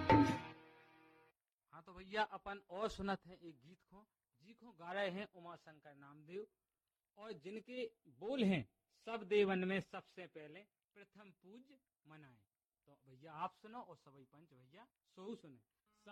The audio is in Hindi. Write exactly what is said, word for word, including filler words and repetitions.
हाँ तो भैया अपन और सुनत है एक गीत को जी को गा रहे हैं उमा शंकर नामदेव और जिनके बोल हैं सब देवन में सबसे पहले प्रथम पूज मनाए। तो भैया आप सुनो और सभी पंच भैया सो सुने।